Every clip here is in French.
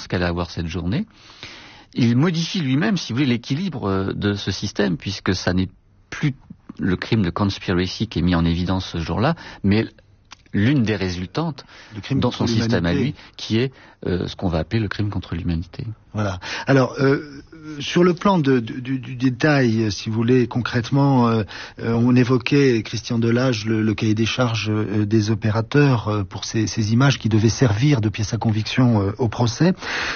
qu'allait avoir cette journée. Il modifie lui-même, si vous voulez, l'équilibre de ce système, puisque ça n'est plus le crime de conspiracy qui est mis en évidence ce jour-là, mais l'une des résultantes dans son système à lui, qui est ce qu'on va appeler le crime contre l'humanité. Voilà. Alors, sur le plan du détail, si vous voulez, concrètement, on évoquait, Christian Delage, le cahier des charges des opérateurs pour ces images qui devaient servir de pièce à conviction au procès.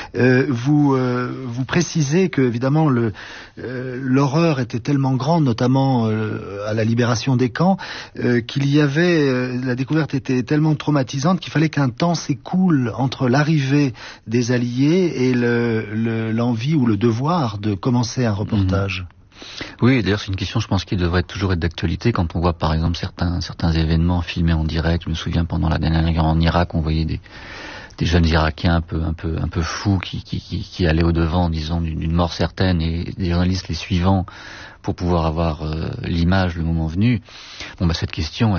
Vous précisez que, évidemment, l'horreur était tellement grande, notamment à la libération des camps, qu'il y avait, la découverte était tellement traumatisante qu'il fallait qu'un temps s'écoule entre l'arrivée des Alliés et l'envie ou le devoir de commencer un reportage. Oui, d'ailleurs c'est une question, je pense, qui devrait toujours être d'actualité quand on voit par exemple certains événements filmés en direct. Je me souviens pendant la dernière guerre en Irak, on voyait des jeunes Irakiens un peu fous qui allaient au devant, disons, d'une mort certaine, et des journalistes les suivant pour pouvoir avoir l'image le moment venu. Bon, cette question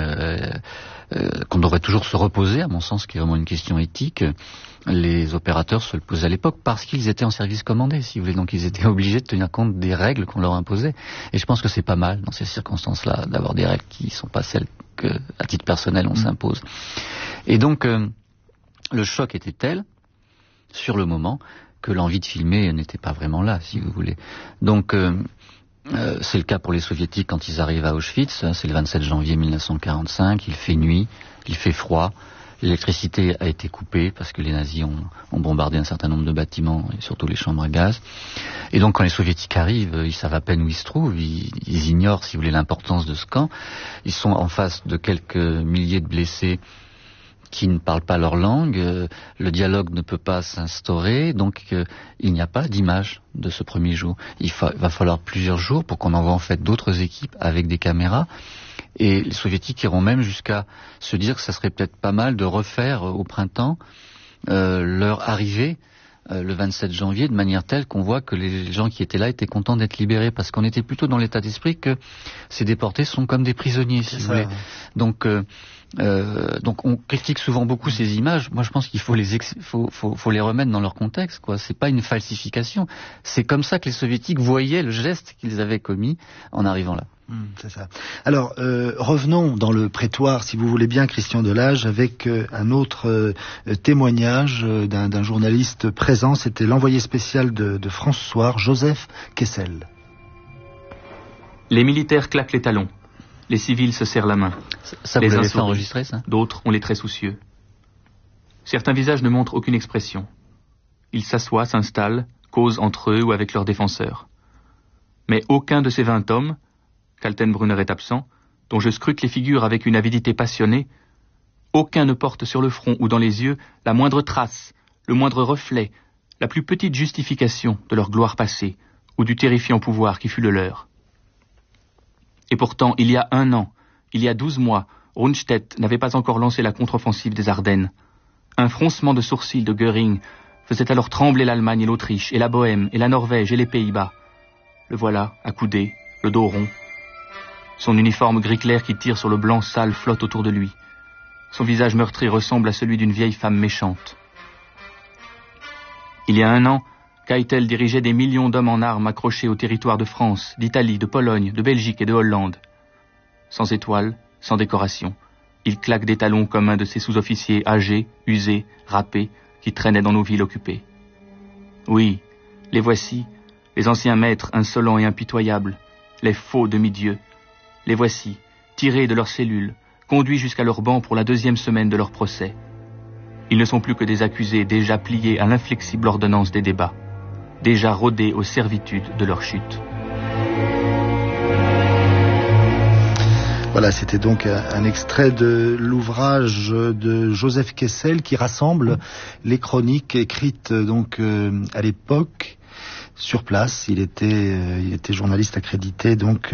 qu'on devrait toujours se reposer, à mon sens, qui est vraiment une question éthique. Les opérateurs se le posaient à l'époque parce qu'ils étaient en service commandé, si vous voulez, donc ils étaient obligés de tenir compte des règles qu'on leur imposait. Et je pense que c'est pas mal, dans ces circonstances-là, d'avoir des règles qui ne sont pas celles que, à titre personnel, on s'impose. Et donc, le choc était tel, sur le moment, que l'envie de filmer n'était pas vraiment là, si vous voulez. Donc, c'est le cas pour les soviétiques quand ils arrivent à Auschwitz, c'est le 27 janvier 1945, il fait nuit, il fait froid, l'électricité a été coupée parce que les nazis ont bombardé un certain nombre de bâtiments, et surtout les chambres à gaz. Et donc quand les soviétiques arrivent, ils savent à peine où ils se trouvent, ils ignorent, si vous voulez, l'importance de ce camp. Ils sont en face de quelques milliers de blessés qui ne parlent pas leur langue, le dialogue ne peut pas s'instaurer, donc il n'y a pas d'image de ce premier jour. Il va falloir plusieurs jours pour qu'on envoie en fait d'autres équipes avec des caméras, et les soviétiques iront même jusqu'à se dire que ça serait peut-être pas mal de refaire au printemps leur arrivée le 27 janvier, de manière telle qu'on voit que les gens qui étaient là étaient contents d'être libérés, parce qu'on était plutôt dans l'état d'esprit que ces déportés sont comme des prisonniers, si vous voulez. Donc on critique souvent beaucoup ces images. Moi, je pense qu'il faut les remettre dans leur contexte, quoi. C'est pas une falsification. C'est comme ça que les soviétiques voyaient le geste qu'ils avaient commis en arrivant là. C'est ça. Alors, revenons dans le prétoire, si vous voulez bien, Christian Delage, avec un autre témoignage d'un journaliste présent. C'était l'envoyé spécial de France Soir, Joseph Kessel. Les militaires claquent les talons. Les civils se serrent la main. Ça vous l'avez fait enregistrer, ça ? D'autres ont les traits soucieux. Certains visages ne montrent aucune expression. Ils s'assoient, s'installent, causent entre eux ou avec leurs défenseurs. Mais aucun de ces 20 hommes, Kaltenbrunner est absent, dont je scrute les figures avec une avidité passionnée, aucun ne porte sur le front ou dans les yeux la moindre trace, le moindre reflet, la plus petite justification de leur gloire passée ou du terrifiant pouvoir qui fut le leur. Et pourtant, il y a 1 an, il y a 12 mois, Rundstedt n'avait pas encore lancé la contre-offensive des Ardennes. Un froncement de sourcils de Göring faisait alors trembler l'Allemagne et l'Autriche, et la Bohême, et la Norvège, et les Pays-Bas. Le voilà, accoudé, le dos rond. Son uniforme gris clair qui tire sur le blanc sale flotte autour de lui. Son visage meurtri ressemble à celui d'une vieille femme méchante. Il y a 1 an, Keitel dirigeait des millions d'hommes en armes accrochés au territoire de France, d'Italie, de Pologne, de Belgique et de Hollande. Sans étoiles, sans décoration, il claque des talons comme un de ces sous-officiers âgés, usés, râpés, qui traînaient dans nos villes occupées. Oui, les voici, les anciens maîtres insolents et impitoyables, les faux demi-dieux. Les voici, tirés de leurs cellules, conduits jusqu'à leur banc pour la 2e semaine de leur procès. Ils ne sont plus que des accusés déjà pliés à l'inflexible ordonnance des débats, déjà rodés aux servitudes de leur chute. Voilà, c'était donc un extrait de l'ouvrage de Joseph Kessel qui rassemble les chroniques écrites donc à l'époque sur place. Il était journaliste accrédité donc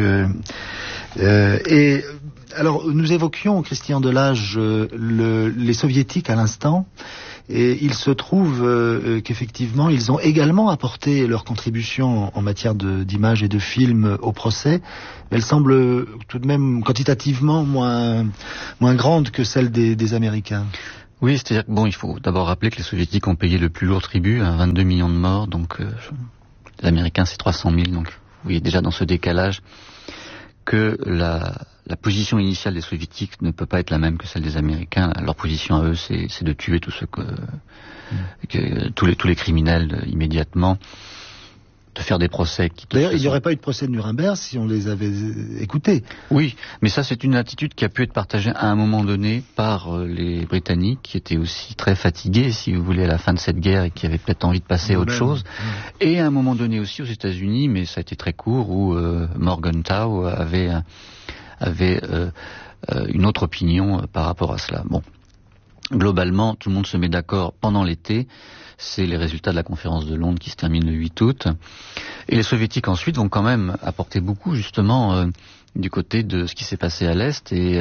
et alors nous évoquions, Christian Delage, les soviétiques à l'instant. Et il se trouve qu'effectivement, ils ont également apporté leur contribution en matière d'images et de films au procès. Mais elle semble tout de même quantitativement moins grande que celle des Américains. Oui, c'est-à-dire que il faut d'abord rappeler que les Soviétiques ont payé le plus lourd tribut, 22 millions de morts, donc les Américains c'est 300 000, donc vous voyez déjà dans ce décalage que la position initiale des Soviétiques ne peut pas être la même que celle des Américains. Leur position à eux, c'est de tuer tous les criminels immédiatement, de faire des procès. D'ailleurs, il n'y aurait pas eu de procès de Nuremberg si on les avait écoutés. Oui, mais ça c'est une attitude qui a pu être partagée à un moment donné par les Britanniques, qui étaient aussi très fatigués, si vous voulez, à la fin de cette guerre et qui avaient peut-être envie de passer à autre chose. Et à un moment donné aussi aux États-Unis, mais ça a été très court, où Morgenthau avait une autre opinion par rapport à cela. Bon, globalement, tout le monde se met d'accord pendant l'été. C'est les résultats de la conférence de Londres qui se termine le 8 août. Et les Soviétiques ensuite vont quand même apporter beaucoup justement du côté de ce qui s'est passé à l'Est et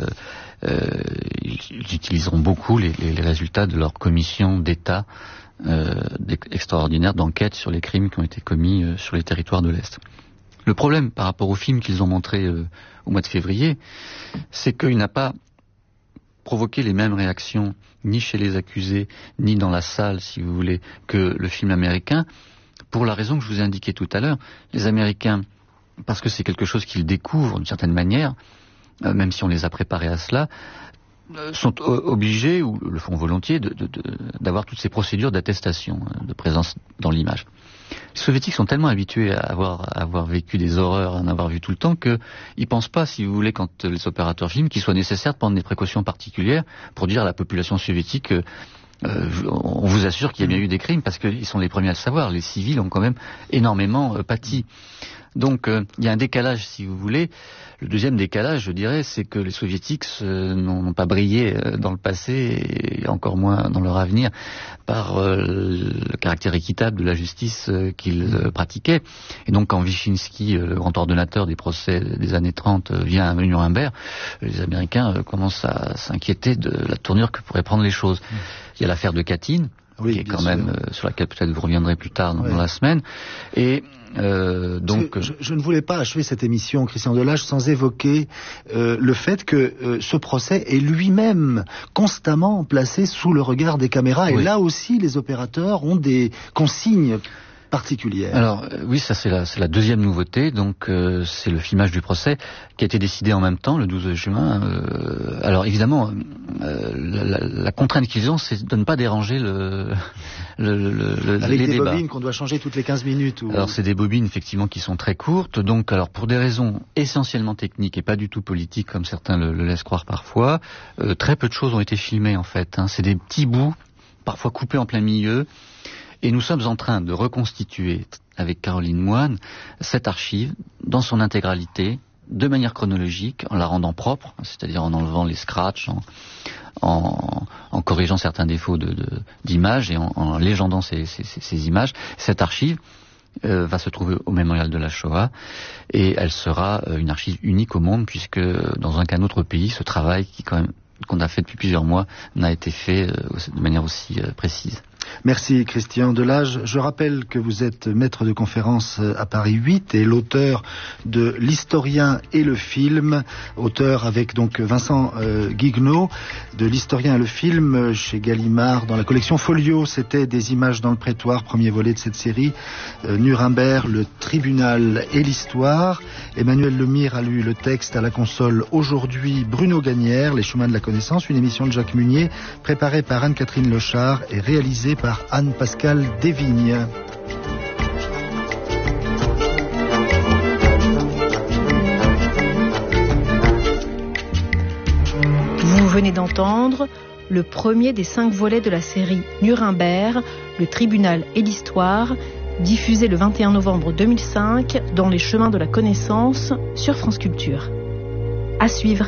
ils utiliseront beaucoup les résultats de leur commission d'État extraordinaire d'enquête sur les crimes qui ont été commis sur les territoires de l'Est. Le problème par rapport au film qu'ils ont montré au mois de février, c'est qu'il n'a pas provoquer les mêmes réactions ni chez les accusés ni dans la salle, si vous voulez, que le film américain, pour la raison que je vous ai indiquée tout à l'heure. Les Américains, parce que c'est quelque chose qu'ils découvrent d'une certaine manière, même si on les a préparés à cela, sont obligés, ou le font volontiers, d'avoir toutes ces procédures d'attestation, de présence dans l'image. Les Soviétiques sont tellement habitués à avoir vécu des horreurs, à en avoir vu tout le temps, qu'ils ne pensent pas, si vous voulez, quand les opérateurs filment, qu'il soit nécessaire de prendre des précautions particulières pour dire à la population soviétique on vous assure qu'il y a bien eu des crimes, parce qu'ils sont les premiers à le savoir. Les civils ont quand même énormément pâti. Donc il y a un décalage, si vous voulez. Le deuxième décalage, je dirais, c'est que les Soviétiques n'ont pas brillé dans le passé, et encore moins dans leur avenir, par le caractère équitable de la justice qu'ils pratiquaient. Et donc quand Wyszynski, le grand ordonnateur des procès des années 30, vient à Nuremberg, les Américains commencent à s'inquiéter de la tournure que pourraient prendre les choses. Il y a l'affaire de Katyn, qui est quand même sur laquelle peut-être vous reviendrez plus tard dans la semaine. Et donc, je ne voulais pas achever cette émission, Christian Delage, sans évoquer le fait que ce procès est lui-même constamment placé sous le regard des caméras. Et là aussi, les opérateurs ont des consignes particulière. Alors oui, ça c'est la deuxième nouveauté, donc c'est le filmage du procès qui a été décidé en même temps, le 12 juin. Alors évidemment, la contrainte qu'ils ont, c'est de ne pas déranger avec les des débats. Bobines qu'on doit changer toutes les 15 minutes. Alors c'est des bobines effectivement qui sont très courtes, donc alors pour des raisons essentiellement techniques et pas du tout politiques comme certains le laissent croire parfois, très peu de choses ont été filmées en fait. C'est des petits bouts, parfois coupés en plein milieu. Et nous sommes en train de reconstituer, avec Caroline Moine, cette archive dans son intégralité, de manière chronologique, en la rendant propre, c'est-à-dire en enlevant les scratchs, en corrigeant certains défauts d'image et en légendant ces images. Cette archive va se trouver au Mémorial de la Shoah et elle sera une archive unique au monde, puisque dans aucun autre pays, ce travail qu'on a fait depuis plusieurs mois n'a été fait de manière aussi précise. Merci Christian Delage. Je rappelle que vous êtes maître de conférence à Paris 8 et l'auteur de L'Historien et le film, auteur avec donc Vincent Guignot de L'Historien et le film chez Gallimard dans la collection Folio. C'était Des images dans le prétoire, premier volet de cette série. Nuremberg, le tribunal et l'histoire. Emmanuel Lemire a lu le texte à la console aujourd'hui. Bruno Gagnère, Les chemins de la connaissance, une émission de Jacques Munier préparée par Anne-Catherine Lechard et réalisée par Anne-Pascale Desvignes. Vous venez d'entendre le premier des 5 volets de la série Nuremberg, le tribunal et l'histoire, diffusé le 21 novembre 2005 dans Les chemins de la connaissance sur France Culture. À suivre.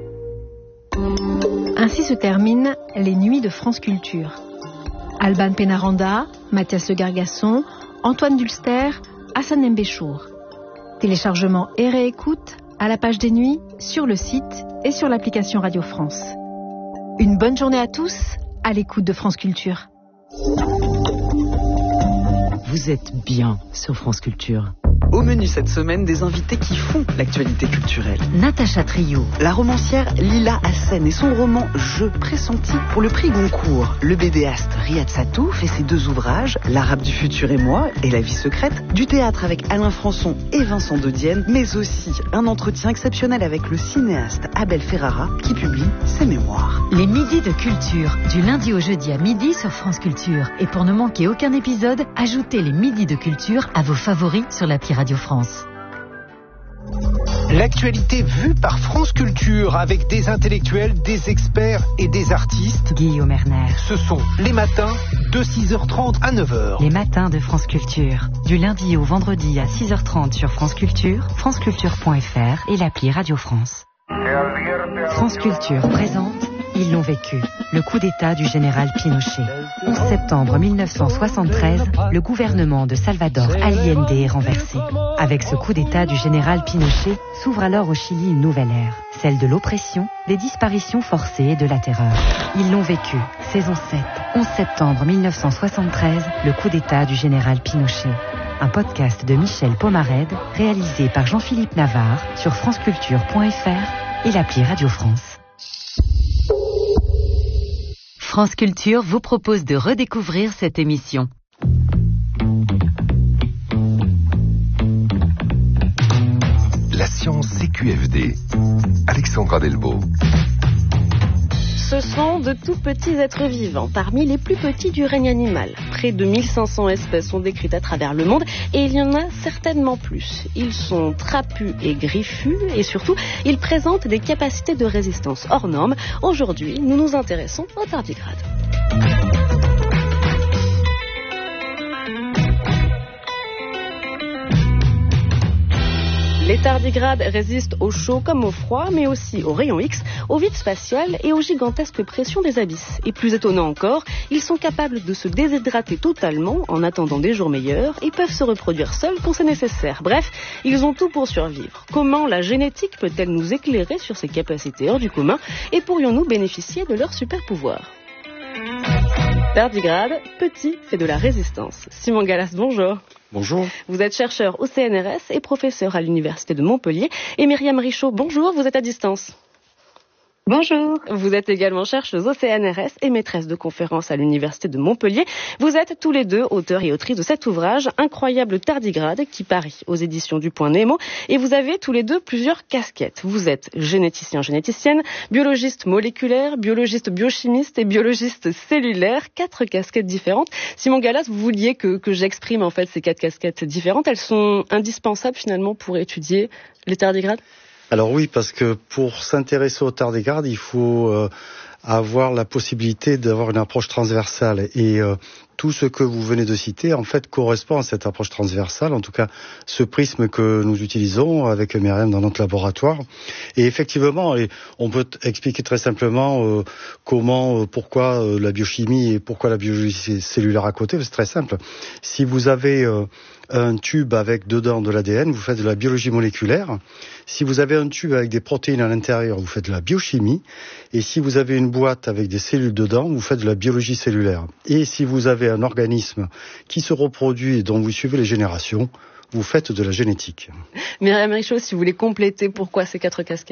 Ainsi se terminent les nuits de France Culture. Alban Pénaranda, Mathias Le Gargasson, Antoine Dulster, Hassan Mbéchour. Téléchargement et réécoute à la page des nuits, sur le site et sur l'application Radio France. Une bonne journée à tous, à l'écoute de France Culture. Vous êtes bien sur France Culture. Au menu cette semaine, des invités qui font l'actualité culturelle. Natacha Trio. La romancière Lila Hassen et son roman Je pressenti pour le prix Goncourt. Le bédéaste Riyad Sattouf fait ses 2 ouvrages, L'Arabe du futur et moi et La vie secrète. Du théâtre avec Alain Françon et Vincent de Dienne, mais aussi un entretien exceptionnel avec le cinéaste Abel Ferrara qui publie ses mémoires. Les midis de culture, du lundi au jeudi à midi sur France Culture. Et pour ne manquer aucun épisode, ajoutez les midis de culture à vos favoris sur l'appli Radio France. L'actualité vue par France Culture avec des intellectuels, des experts et des artistes. Guillaume Erner. Ce sont les matins de 6h30 à 9h. Les matins de France Culture. Du lundi au vendredi à 6h30 sur France Culture, franceculture.fr et l'appli Radio France. France Culture présente Ils l'ont vécu, le coup d'État du général Pinochet. 11 septembre 1973, le gouvernement de Salvador Allende est renversé. Avec ce coup d'État du général Pinochet, s'ouvre alors au Chili une nouvelle ère, celle de l'oppression, des disparitions forcées et de la terreur. Ils l'ont vécu, saison 7, 11 septembre 1973, le coup d'État du général Pinochet. Un podcast de Michel Pomarède, réalisé par Jean-Philippe Navarre sur franceculture.fr et l'appli Radio France. France Culture vous propose de redécouvrir cette émission. La science CQFD. Alexandra Delvaux. Ce sont de tout petits êtres vivants, parmi les plus petits du règne animal. Près de 1500 espèces sont décrites à travers le monde et il y en a certainement plus. Ils sont trapus et griffus et surtout, ils présentent des capacités de résistance hors normes. Aujourd'hui, nous nous intéressons aux tardigrades. Les tardigrades résistent au chaud comme au froid, mais aussi aux rayons X, au vide spatial et aux gigantesques pressions des abysses. Et plus étonnant encore, ils sont capables de se déshydrater totalement en attendant des jours meilleurs et peuvent se reproduire seuls quand c'est nécessaire. Bref, ils ont tout pour survivre. Comment la génétique peut-elle nous éclairer sur ces capacités hors du commun et pourrions-nous bénéficier de leurs super pouvoirs ? Tardigrade, petit, fait de la résistance. Simon Gallas, bonjour. Bonjour. Vous êtes chercheur au CNRS et professeur à l'Université de Montpellier. Et Myriam Richaud, bonjour, vous êtes à distance. Bonjour. Vous êtes également chercheuse au CNRS et maîtresse de conférences à l'Université de Montpellier. Vous êtes tous les deux auteurs et autrices de cet ouvrage, Incroyable tardigrade, qui parie aux éditions du Point Nemo. Et vous avez tous les deux plusieurs casquettes. Vous êtes généticienne, biologiste moléculaire, biologiste biochimiste et biologiste cellulaire. 4 casquettes différentes. Simon Gallas, vous vouliez que j'exprime en fait ces 4 casquettes différentes. Elles sont indispensables finalement pour étudier les tardigrades ? Alors oui, parce que pour s'intéresser aux tardigrades, il faut avoir la possibilité d'avoir une approche transversale. Et tout ce que vous venez de citer, en fait, correspond à cette approche transversale, en tout cas ce prisme que nous utilisons avec Myriam dans notre laboratoire. Et effectivement, on peut expliquer très simplement pourquoi la biochimie et pourquoi la biologie cellulaire à côté. C'est très simple. Si vous avez un tube avec dedans de l'ADN, vous faites de la biologie moléculaire. Si vous avez un tube avec des protéines à l'intérieur, vous faites de la biochimie. Et si vous avez une boîte avec des cellules dedans, vous faites de la biologie cellulaire. Et si vous avez un organisme qui se reproduit et dont vous suivez les générations, vous faites de la génétique. Myriam Richaud, si vous voulez compléter, pourquoi ces 4 casquettes ?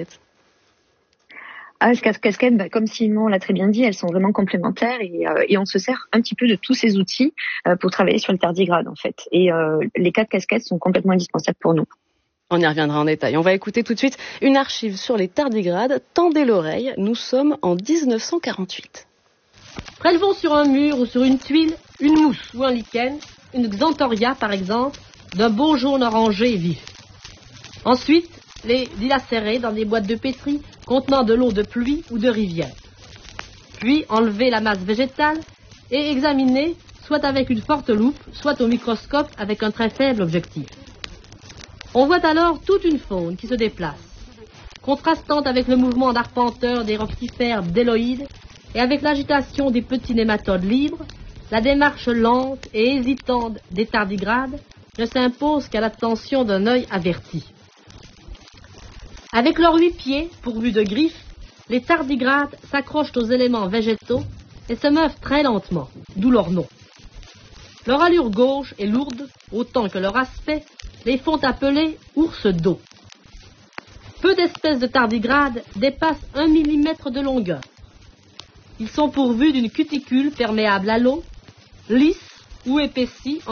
Ces 4 casquettes, comme Simon l'a très bien dit, elles sont vraiment complémentaires et on se sert un petit peu de tous ces outils pour travailler sur le tardigrade en fait. Et les 4 casquettes sont complètement indispensables pour nous. On y reviendra en détail. On va écouter tout de suite une archive sur les tardigrades. Tendez l'oreille, nous sommes en 1948. Prélevons sur un mur ou sur une tuile une mousse ou un lichen, une xanthoria par exemple, d'un beau jaune orangé vif. Ensuite, les dilacérer dans des boîtes de pétri contenant de l'eau de pluie ou de rivière. Puis enlever la masse végétale et examiner soit avec une forte loupe, soit au microscope avec un très faible objectif. On voit alors toute une faune qui se déplace, contrastant avec le mouvement d'arpenteur des roxifères bdelloïdes et avec l'agitation des petits nématodes libres, la démarche lente et hésitante des tardigrades ne s'impose qu'à l'attention d'un œil averti. Avec leurs 8 pieds, pourvus de griffes, les tardigrades s'accrochent aux éléments végétaux et se meuvent très lentement, d'où leur nom. Leur allure gauche et lourde, autant que leur aspect, les font appeler ours d'eau. Peu d'espèces de tardigrades dépassent 1 mm de longueur. Ils sont pourvus d'une cuticule perméable à l'eau, lisse ou épaissie